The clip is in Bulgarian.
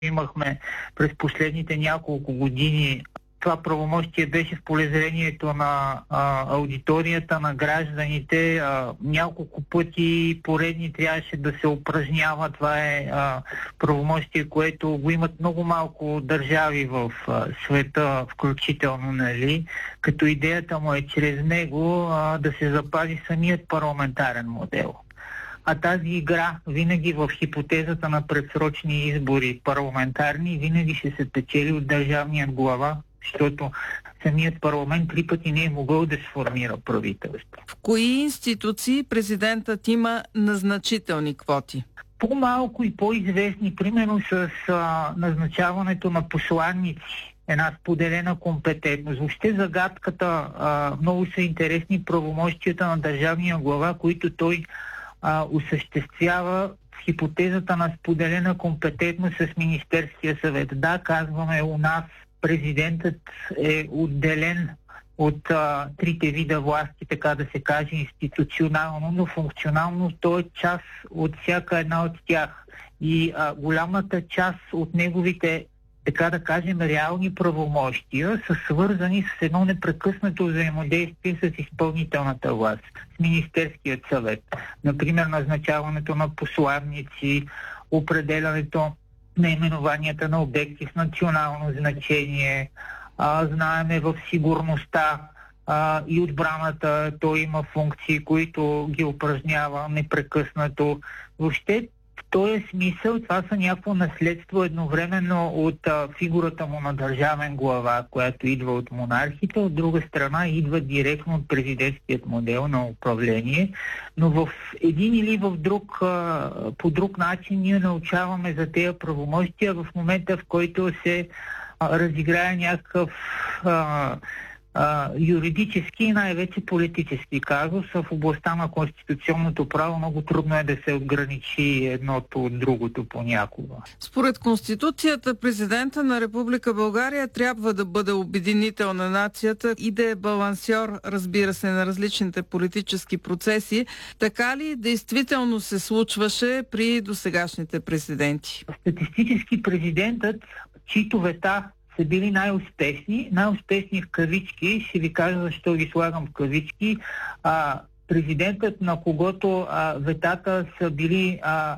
имахме през последните няколко години. Това правомощие беше в полезрението на аудиторията, на гражданите. Няколко пъти поредни трябваше да се упражнява. Това е правомощие, което го имат много малко държави в света, включително, нали? Като идеята му е чрез него да се запази самият парламентарен модел. А тази игра винаги в хипотезата на предсрочни избори парламентарни винаги ще се печели от държавният глава, защото самият парламент 3 пъти не е могъл да сформира правителство. В кои институции президентът има назначителни квоти? По-малко и по-известни, примерно с назначаването на посланници, една споделена компетентност. Въобще загадката, много са интересни правомощията на държавния глава, които той осъществява в хипотезата на споделена компетентност с Министерския съвет. Да, казваме, у нас президентът е отделен от трите вида власти, така да се каже, институционално, но функционално той е част от всяка една от тях. И голямата част от неговите, така да кажем, реални правомощия са свързани с едно непрекъснато взаимодействие с изпълнителната власт, с Министерският съвет. Например, назначаването на посланници, определянето наименованията на обекти с национално значение, знаеме в сигурността и отбраната, той има функции, които ги упражнява непрекъснато. Въобще, в този смисъл това са някакво наследство едновременно от фигурата му на държавен глава, която идва от монархите, от друга страна идва директно от президентският модел на управление, но в един или в друг, по друг начин ние научаваме за тези правомощия в момента, в който се разиграе някакъв юридически и най-вече политически казус. В областта на конституционното право много трудно е да се отграничи едното от другото понякога. Според Конституцията, президента на Република България трябва да бъде обединител на нацията и да е балансьор, разбира се, на различните политически процеси. Така ли действително се случваше при досегашните президенти? Статистически президентът, чието вета са били най-успешни в кавички, ще ви кажа защо ги слагам в кавички, президентът, на когото ветата са били